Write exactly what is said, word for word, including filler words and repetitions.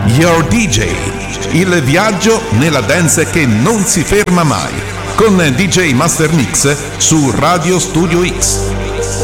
Your D J, il viaggio nella dance che non si ferma mai, con D J Master Mix su Radio Studio X.